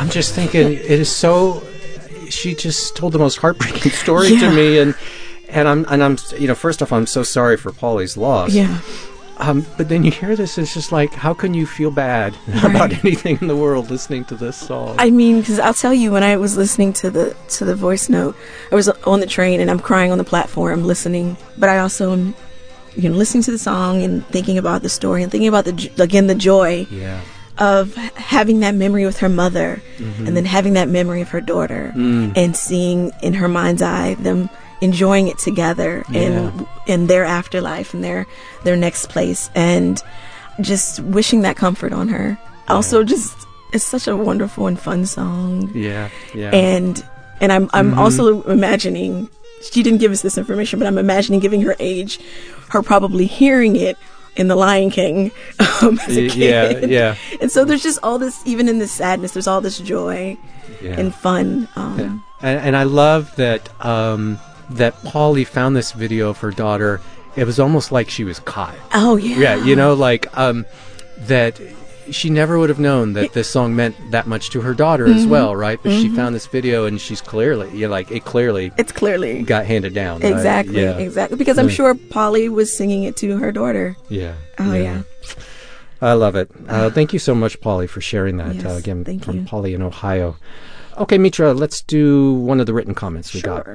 I'm just thinking, it is so. She just told the most heartbreaking story to me, and I'm first off, I'm so sorry for Polly's loss. Yeah. But then you hear this, it's just like, how can you feel bad about anything in the world listening to this song? I mean, because I'll tell you, when I was listening to the voice note, I was on the train and I'm crying on the platform listening, but I also am, listening to the song and thinking about the story and thinking about the joy of having that memory with her mother, and then having that memory of her daughter, and seeing in her mind's eye them enjoying it together in their afterlife and their next place, and just wishing that comfort on her. Also, just it's such a wonderful and fun song. And I'm also imagining, she didn't give us this information, but I'm imagining, giving her age, her probably hearing it in The Lion King as a kid. And so there's just all this, even in this sadness, there's all this joy and fun. And I love that that Polly found this video of her daughter. It was almost like she was caught. Oh, yeah. Yeah, that she never would have known that this song meant that much to her daughter as well, right? But she found this video, and she's clearly, it's clearly got handed down. Exactly, right? exactly. Because I'm sure Polly was singing it to her daughter. Yeah. Yeah. I love it. Thank you so much, Polly, for sharing that. Yes, Again, thank from you. Polly in Ohio. Okay, Mitra, let's do one of the written comments we got.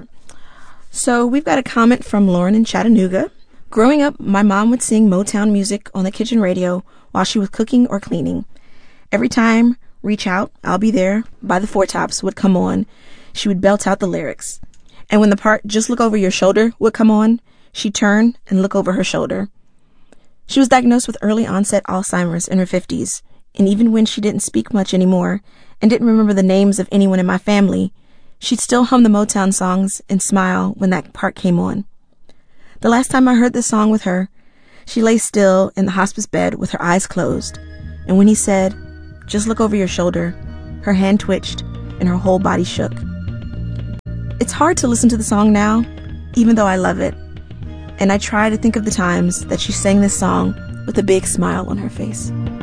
So we've got a comment from Lauren in Chattanooga. Growing up, my mom would sing Motown music on the kitchen radio while she was cooking or cleaning. Every time Reach Out, I'll Be There by the Four Tops would come on, she would belt out the lyrics. And when the part Just Look Over Your Shoulder would come on, she'd turn and look over her shoulder. She was diagnosed with early onset Alzheimer's in her 50s, and even when she didn't speak much anymore and didn't remember the names of anyone in my family, she'd still hum the Motown songs and smile when that part came on. The last time I heard this song with her, she lay still in the hospice bed with her eyes closed, and when he said, "Just look over your shoulder," her hand twitched and her whole body shook. It's hard to listen to the song now, even though I love it, and I try to think of the times that she sang this song with a big smile on her face.